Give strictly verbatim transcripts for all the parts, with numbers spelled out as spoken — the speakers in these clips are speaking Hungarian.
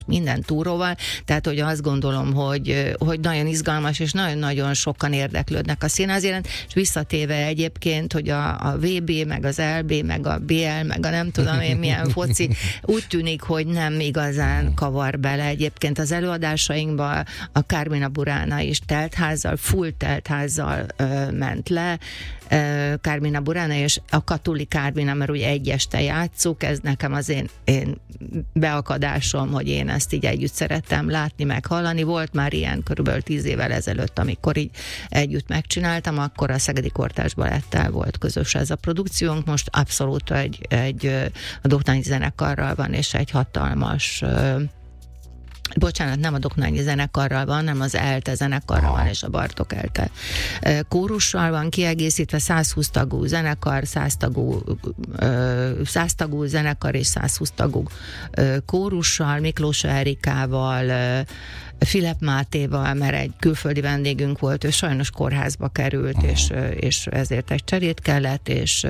minden túróval, tehát hogy azt gondolom, hogy, hogy nagyon izgalmas, és nagyon-nagyon sokan érdeklődnek a színház iránt, és visszatéve egyébként, hogy a, a vé bé, meg az el bé, meg a bé el, meg a nem tudom én milyen foci, úgy tűnik, hogy nem igazán kavar bele. Egyébként az előadásainkban a Carmina Burana is teltházzal, full teltházzal ö, ment le, Carmina Burana, és a Katuli Carmina, mert ugye egy este játsszuk, ez nekem az én, én beakadásom, hogy én ezt így együtt szerettem látni, meg hallani. Volt már ilyen körülbelül tíz évvel ezelőtt, amikor így együtt megcsináltam, akkor a Szegedi Kortárs Balettel volt közös ez a produkciónk, most abszolút egy, egy a Doknányi Zenekarral van, és egy hatalmas bocsánat, nem a Doknányi Zenekarral van, hanem az ELTE zenekarral van, és a Bartók ELTE kórussal van kiegészítve, száz húsz tagú zenekar, száz tagú, száz tagú zenekar és száz húsz tagú kórussal, Miklós Erikával, Filip Mátéval, mert egy külföldi vendégünk volt, ő sajnos kórházba került, és, és ezért egy cserét kellett, és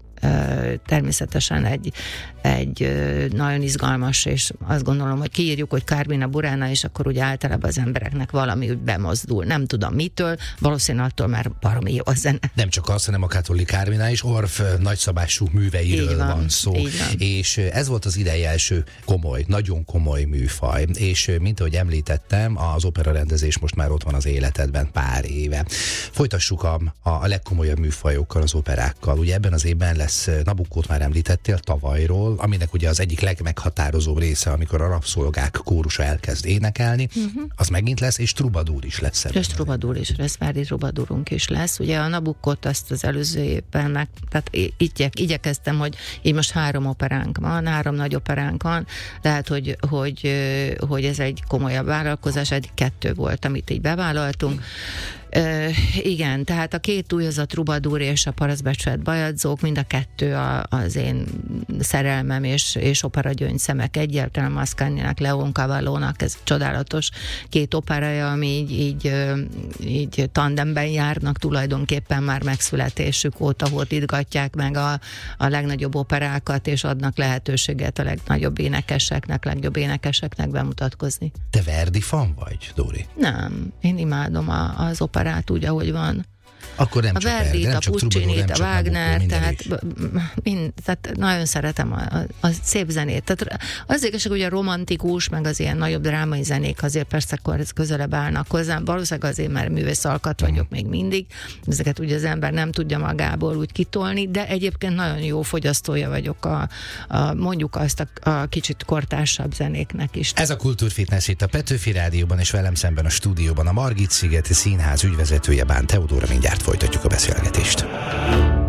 természetesen egy, egy nagyon izgalmas, és azt gondolom, hogy kiírjuk, hogy Carmina Burana, és akkor úgy általában az embereknek valami úgy bemozdul. Nem tudom mitől, valószínűleg attól már baromi jó a zene. Nem csak az, hanem a Katoli Carmina is Orff nagyszabású műveiről van, van szó. Van. És ez volt az idei első komoly, nagyon komoly műfaj. És mint ahogy említettem, az operarendezés most már ott van az életedben pár éve. Folytassuk a, a legkomolyabb műfajokkal, az operákkal. Ugye ebben az évben lesz Nabuccót már említettél tavalyról, aminek ugye az egyik legmeghatározóbb része, amikor a rabszolgák kórusa elkezd énekelni, uh-huh. az megint lesz, és trubadúr is lesz. És trubadúr is, Reszvárdi trubadúrunk is lesz. Ugye a Nabuccót azt az előző évben meg, tehát igyek, igyekeztem, hogy így most három operánk van, három nagy operánk van, lehet, hogy, hogy, hogy ez egy komolyabb vállalkozás, egy kettő volt, amit így bevállaltunk. Uh, igen, tehát a két új, az a Trubadúr és a Parasztbecsület bajadzók, mind a kettő a, az én szerelmem és, és operagyöngyszemek egyáltalán, Mascagninak, Leon Cavallónak, ez csodálatos két operája, ami így, így, így tandemben járnak tulajdonképpen már megszületésük óta, hódítgatják meg a, a legnagyobb operákat, és adnak lehetőséget a legnagyobb énekeseknek, legjobb énekeseknek bemutatkozni. Te Verdi fan vagy, Dóri? Nem, én imádom a, az operát úgy, ahogy van. Akkor nem a csak Verdit, Verdi, a Puccinit, a Wagner, tehát, mind, tehát nagyon szeretem a, a, a szép zenét. Tehát az igazság, hogy a romantikus, meg az ilyen nagyobb drámai zenék azért persze akkor közelebb állnak hozzám. Valószínűleg azért, mert művészalkat vagyok még mindig. Ezeket ugye az ember nem tudja magából úgy kitolni, de egyébként nagyon jó fogyasztója vagyok a, a mondjuk azt a, a kicsit kortársabb zenéknek is. Ez a Kultúrfitness itt a Petőfi Rádióban, és velem szemben a stúdióban a Margit-szigeti Színház ügyvezetője, Bán Teodóra. Mindjárt folytatjuk a beszélgetést.